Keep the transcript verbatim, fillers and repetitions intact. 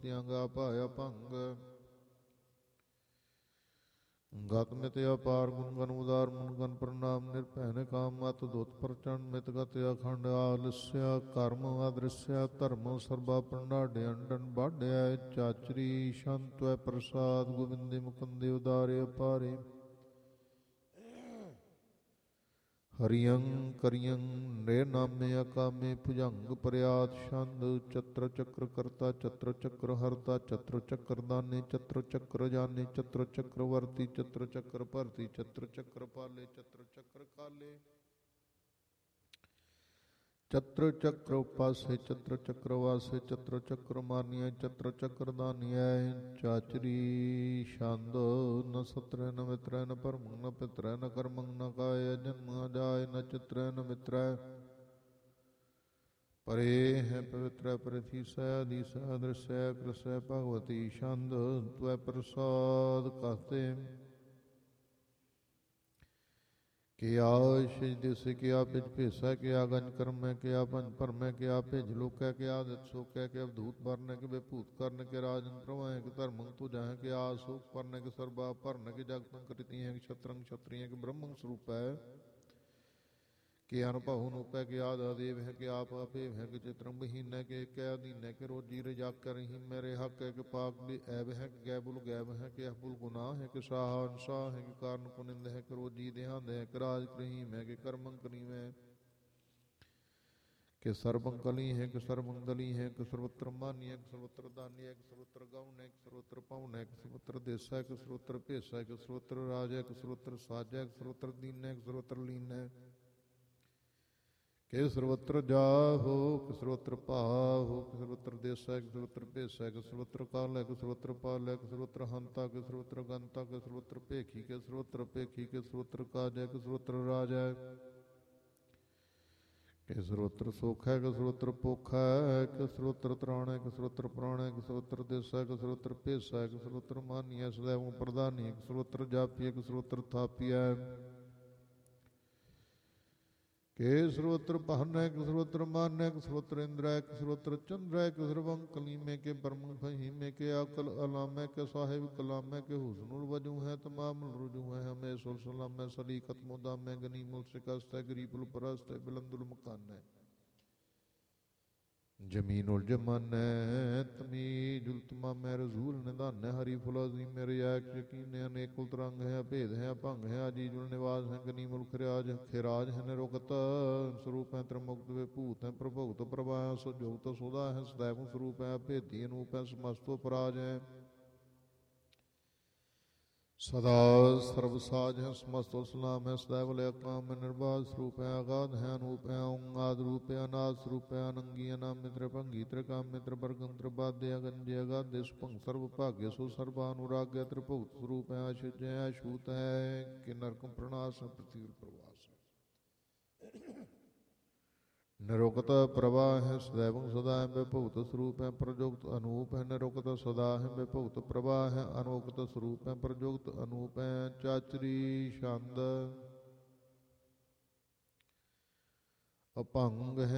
ਮਤਿਆਂ ਗਾ ਭਾਇਆ ਭੰਗ। ਗਤ ਮਿਤ ਅਪਾਰ ਗੁਣ ਗਨ ਉਦਾਰ ਮੁਨ ਗਨ ਪ੍ਰਣਾਮ ਨਿਰਭੈ ਕਾਮ ਮਤ ਦੁਤ ਪ੍ਰਚੰਡ ਮਿਤ ਗਤ ਅਖੰਡ ਆਲਸਿਆ ਕਰਮ ਅਦ੍ਰਿਸ਼ਿਆ ਧਰਮ ਸਰਬਾ ਪ੍ਰਣਾਢਿ ਅੰਡਨ ਬਾਢਿਆ ਚਾਚਰੀ ਸ਼ੰਤਵੈ ਪ੍ਰਸਾਦ ਗੋਬਿੰਦੇ ਮੁਕੰਦੇ ਉਦਾਰੇ ਅਪਾਰੇ। ਹਰਿਯੰ ਕਰਿਯੰ ਨ੍ਰੇ ਨਾਮੇ ਅਕਾਮੇ ਭੁਜੰਗ ਪ੍ਰਿਆਤ ਛੰਦ ਚਤਰ ਚੱਕਰ ਕਰਤਾ ਚਤਰ ਚੱਕਰ ਹਰਤਾ ਚਤਰ ਚੱਕਰ ਦਾਨੇ ਚਤਰ ਚੱਕਰ ਜਾਨੇ ਚਤਰ ਚੱਕਰ ਵਰਤੀ ਚਤਰ ਚੱਕਰ ਭਰਤੀ ਚਤਰ ਚੱਕਰ ਪਾਲੇ ਚਤਰ ਚੱਕਰ ਕਾਲੇ। ਚਤਰ ਚੱਕਰ ਉਪਾਸੇ ਚਤਰ ਚੱਕਰ ਵਾਸੇ ਚਤਰ ਚੱਕਰ ਮਾਨੀਐ ਚਤਰ ਚੱਕਰ ਦਾਨੀਐ ਚਾਚਰੀ ਛੰਦ ਨ ਸਤਰੈ ਨ ਮਿਤਰੈ ਨ ਭਰਮੰ ਨ ਪਿਤਰੈ ਨ ਕਰਮੰ ਨ ਕਾਇ ਜਨਮ ਜਾਇ ਨ ਚਿਤਰੈ ਨ ਮਿਤਰੈ। ਪਰੇ ਹੈ ਪਵਿੱਤਰੈ ਪ੍ਰਥੀਸੈ ਅਧੀਸੈ ਅਦ੍ਰਿਸ਼ੈ ਕ੍ਰਿਸੈ ਭਗਵਤੀ ਛੰਦ ਤਵੈ ਪ੍ਰਸਾਦ ਕਹਤੇ। ਕਿਆ ਸ਼ਿਜ ਦਿਸੈ ਕਿਆ ਪਿਜ ਭੇਸੈ ਕਿਆ ਗੰਜ ਕਰਮੈ ਕਿਆ ਪੰਜ ਭਰਮੈ ਕਿਆ ਭਿਜ ਲੋਕੈ ਕਿਆ ਦਿਤ ਸੋਕੈ ਕਿ ਅਵਧੂਤ ਵਰਨੈ ਕਿ ਵਿਭੂਤ ਕਰਨ ਕਿ ਰਾਜਨ ਪ੍ਰਵਾਹੈ ਕਿ ਧਰਮੰ ਤੁਜਹਿ ਕਿ ਆਸੋਕ ਪਰਨੈ ਕਿ ਸਰਬਾ ਭਰਨੈ ਕਿ ਜਗਤੰ ਕ੍ਰਿਤੀਹੈ ਕਿ ਛਤਰੰ ਛਤਰੀਹੈ ਕਿ ਬ੍ਰਹਮੰ ਸਰੂਪੈ ਕਿ ਅਨੁਭਵ ਅਨੂਪੈ ਕਿ ਆਦ ਅਦੇਵ ਹੈ ਕਿ ਆਪ ਅਭੇਵ ਹੈ ਕਿ ਚਿਤਰੰ ਬਹੀਨੈ ਕਿ ਕੈ ਅਧੀਨੈ ਕਿ ਰੋਜੀ ਰਜਾਕ ਕਰਹੀ ਮੇਰੇ ਹੱਕ ਹੈ ਕਿ ਪਾਕ ਵੀ ਐਬ ਹੈ ਕਿ ਗੈਬੁਲ ਗੈਬ ਹੈ ਕਿ ਅਹਬੁਲ ਗੁਨਾਹ ਹੈ ਕਿ ਸਾਹ ਅਨਸਾਹ ਹੈ ਕਿ ਕਾਰਨ ਕੁਨਿੰਦ ਹੈ ਕਿ ਰੋਜੀ ਦੇਹਾਂਦ ਹੈ ਕਿ ਰਾਜ ਕਰਹੀਮ ਹੈ ਕਿ ਕਰਮੰ ਕਰੀਮੈ ਕਿ ਸਰਬੰ ਕਲੀ ਹੈ ਕਿ ਸਰਬੰ ਦਲੀ ਹੈ ਕਿ ਸਰਵਤਰ ਮਾਨੀ ਹੈ ਕਿ ਸਰਵਤਰ ਦਾਨੀ ਹੈ ਕਿ ਸਰਵਤਰ ਗਾਉਨ ਹੈ ਕਿ ਸਰਵਤਰ ਪਾਉਨ ਹੈ ਕਿ ਸਰਵਤਰ ਦੇਸਾ ਹੈ ਕਿ ਸਰਵਤਰ ਭੇਸਾ ਹੈ ਕਿ ਸਰਵਤਰ ਰਾਜ ਹੈ ਕਿ ਸਰਵਤਰ ਸਾਜ ਹੈ ਕਿ ਸਰਵਤਰ ਦੀਨ ਹੈ ਕਿ ਸਰਵਤਰ ਲੀਨ ਹੈ ਕਿ ਸਰਵਤਰ ਜਾਹੋ ਕਿ ਸਰਵਤਰ ਭਾਹੋ ਕਿ ਸਰਵਤਰ ਦੇਸਾ ਕਿ ਸਰਵਤਰ ਭੇਸਾ ਕਿ ਸਰਵਤਰ ਕਾਲ ਹੈ ਕਿ ਸਰਵਤਰ ਪਾਲ ਹੈ ਕਿ ਸਰਵਤਰ ਹੰਤਾ ਕਿ ਸਰਵਤਰ ਗੰਤਾ ਕਿ ਸਰਵਤਰ ਭੇਖੀ ਕਿ ਸਰਵਤਰ ਭੇਖੀ ਕਿ ਸਰਵਤਰ ਕਾਜ ਹੈ ਕਿ ਸਰਵਤਰ ਰਾਜ ਹੈ ਕਿ ਸਰਵਤਰ ਸੁਖ ਹੈ ਕਿ ਸਰਵਤਰ ਭੁੱਖ ਹੈ ਕਿ ਸਰਵਤਰ ਤਰਾਣ ਹੈ ਕਿ ਸਰਵਤਰ ਪ੍ਰਾਣ ਹੈ ਕਿ ਸਰਵਤਰ ਦੇਸਾ ਕਿ ਸਰਵਤਰ ਭੇਸਾ ਹੈ ਕਿ ਸਰਵਤਰ ਮਾਨੀ ਹੈ ਸदैव ਪ੍ਰਧਾਨੀ ਕਿ ਸਰਵਤਰ ਜਾਪੀ ਹੈ ਕਿ ਸਰਵਤਰ ਥਾਪੀ ਹੈ ਕਿ ਸਰਵਤਰ ਭਨ ਹੈ ਕਿ ਸਰਵਤਰ ਮਾਨ ਹੈ ਕਿ ਸਰਵਤਰ ਇੰਦਰ ਹੈ ਕਿ ਸਰਵਤਰ ਚੰਦਰ ਹੈ ਕਿ ਸਰਵੰ ਕਲੀਮੇ ਕੇ ਬਰਮੰ ਫਹੀਮੇ ਕੇ ਅਕਲ ਅਲਾਮੇ ਕੇ ਸਾਹਿਬ ਕਲਾਮੇ ਕੇ ਹੁਸਨੁਲ ਵਜੂ ਹੈ ਤਮਾਮ ਰੁਜੂ ਹੈ ਹਮੇ ਸੁਲ ਸਲਾਮੇ ਸਲੀਕਤ ਮੁਦਾਮੇ ਗਨੀਮੁਲ ਸ਼ਿਕਸਤ ਹੈ ਗਰੀਬੁਲ ਪਰਸਤ ਹੈ ਬਿਲੰਦੁਲ ਮਕਾਨ ਹੈ ਜਮੀਨੁਲ ਜਮਾਨੈ ਤਮੀਜੁਲ ਤਮਾਮੈ ਰਜ਼ੂਲ ਨਿਧਾਨੈ ਹਰੀ ਫੁਲਾਜ਼ੀ ਮੇਰੇ ਐਕ ਯਕੀਨ ਅਨੇਕੁਲ ਤਰੰਗ ਹੈ ਅਭੇਦ ਹੈ ਅਭੰਗ ਹੈ ਅਜੀਜੁਲ ਨਿਵਾਸ ਹੈ ਗਨੀਮੁਲ ਖਿਰਾਜ ਖਿਰਾਜ ਹੈ ਨਿਰੁਕਤ ਸਰੂਪ ਹੈ ਤ੍ਰਿਮੁਕਤ ਵਿਭੂਤ ਹੈ ਪ੍ਰਭੁਗਤ ਪ੍ਰਭਾ ਸੁਜੋਗਤ ਸੁਦਾ ਹੈ ਸदैव ਸਰੂਪ ਹੈ ਅਭੇਦੀ ਅਨੂਪ ਹੈ ਸਮਸਤੋ ਪਰਾਜ ਹੈ ਸਦਾ ਸਰਬ ਸਾਜ ਹੈ ਸਮਸਤੋ ਸਲਾਮ ਹੈ ਸदैव ਲਯ ਕਾਮ ਹੈ ਨਿਰਬਾਧ ਸਰੂਪ ਹੈ ਆਗਾਧ ਹੈ ਅਨੂਪ ਹੈ ਓੰਗਾਦ ਰੂਪ ਹੈ ਅਨਾਦ ਸਰੂਪ ਹੈ ਅਨੰਗੀ ਅਨਾਮ ਮਿਤਰ ਭੰਗੀ ਤ੍ਰਿਕਾਮ ਮਿਤਰ ਬਰਗੰਤਰ ਬਾਧੇ ਅਗੰਜੇ ਅਗਾਧੇ ਸੁਭੰਗ ਸਰਬ ਭਾਗਯ ਸੋ ਸਰਬਾ ਅਨੁਰਾਗਯ ਤ੍ਰਿਭੁਗਤ ਸਰੂਪ ਹੈ ਅਛੁਜੈ ਅਛੂਤ ਹੈ ਕਿ ਨਰਕਮ ਪ੍ਰਣਾਸ ਪ੍ਰਤੀਰ ਪ੍ਰਵਾਸ ਨਿਰੁਕਤ ਪ੍ਰਵਾਹ ਹੈ ਸदैव ਸਦਾ ਹੈ ਵਿਭੂਤ ਸਰੂਪ ਹੈ ਪ੍ਰਜੁਗਤ ਅਨੂਪ ਹੈ ਨਿਰੁਕਤ ਸਦਾ ਹੈ ਵਿਭੂਤ ਪ੍ਰਵਾਹ ਹੈ ਅਨੋਕਤ ਸਰੂਪ ਹੈ ਪ੍ਰਜੁਗਤ ਅਨੂਪ ਹੈ ਚਾਚਰੀ ਛੰਦ ਅਭੰਗ ਹੈ